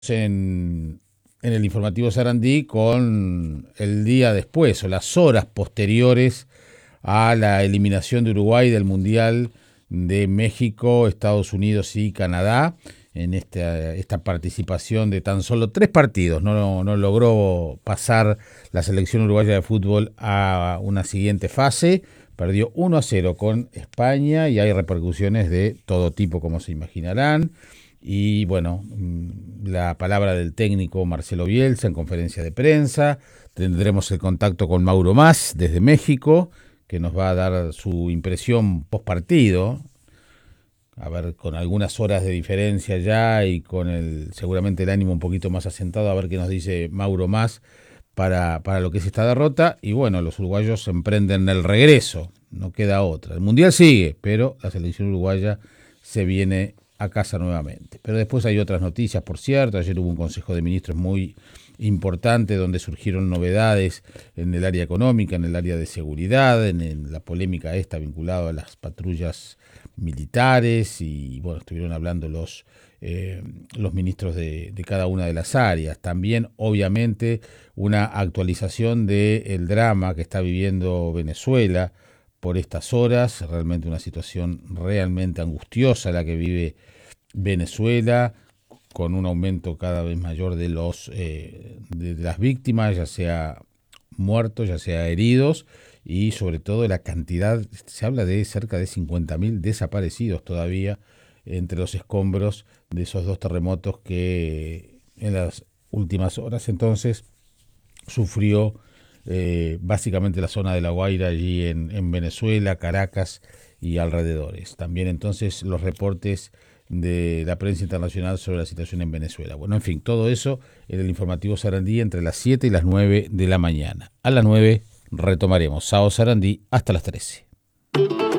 en el informativo Sarandí con el día después o las horas posteriores a la eliminación de Uruguay del Mundial de México, Estados Unidos y Canadá en esta participación de tan solo 3 partidos. No logró pasar la selección uruguaya de fútbol a una siguiente fase. Perdió 1-0 con España y hay repercusiones de todo tipo, como se imaginarán. Y bueno, la palabra del técnico Marcelo Bielsa en conferencia de prensa. Tendremos el contacto con Mauro Mas desde México, que nos va a dar su impresión post partido. A ver, con algunas horas de diferencia ya y con seguramente el ánimo un poquito más asentado, a ver qué nos dice Mauro Mas para lo que es esta derrota. Y bueno, los uruguayos emprenden el regreso, no queda otra. El Mundial sigue, pero la selección uruguaya se viene a casa nuevamente. Pero después hay otras noticias, por cierto. Ayer hubo un Consejo de Ministros muy importante donde surgieron novedades en el área económica, en el área de seguridad, en la polémica esta vinculada a las patrullas militares y bueno, estuvieron hablando los ministros de cada una de las áreas. También, obviamente, una actualización del drama que está viviendo Venezuela por estas horas, realmente una situación realmente angustiosa la que vive Venezuela, con un aumento cada vez mayor de las víctimas, ya sea muertos, ya sea heridos, y sobre todo la cantidad, se habla de cerca de 50.000 desaparecidos todavía entre los escombros de esos 2 terremotos que en las últimas horas entonces sufrió básicamente la zona de La Guaira allí en Venezuela, Caracas y alrededores. También entonces los reportes de la prensa internacional sobre la situación en Venezuela. Bueno, en fin, todo eso en el informativo Sarandí entre las 7 y las 9 de la mañana. A las 9 retomaremos Sao Sarandí hasta las 13.